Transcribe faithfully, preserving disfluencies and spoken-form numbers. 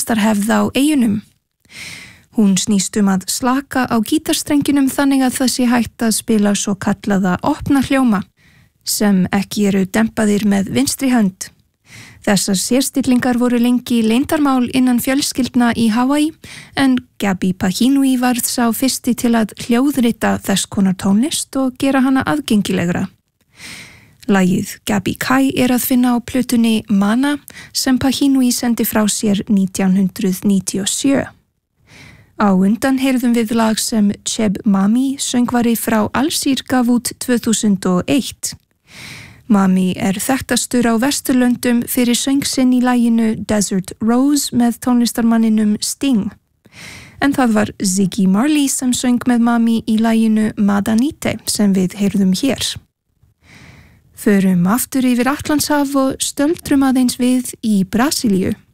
tónlistarhefð á eyjunum. Hún snýst um að slaka á gítarstrengjunum þannig að það sé hægt að spila svo kallaða opna hljóma, sem ekki eru dempaðir með vinstri hönd. Þessar sérstillingar voru lengi leyndarmál innan fjölskyldna í Hawaii, en Gabi Pahinui varð sá fyrsti til að hljóðrita þess konar tónlist og gera hana aðgengilegra. Lagið Gabi Kai er að finna á plötunni Mana sem Pahinui sendi frá sér nítján hundruð níutíu og sjö. Á undan heyrðum við lag sem Cheb Mami, söngvari frá Alsír, gaf út tvö þúsund og eitt. Mami er þekktastur á Vesturlöndum fyrir söng sinn í laginu Desert Rose með tónlistarmanninum Sting. En það var Ziggy Marley sem söng með Mami í laginu Madanite sem við heyrðum hér. Förum aftur yfir Atlantshaf og stöldrum aðeins við í Brasilíu.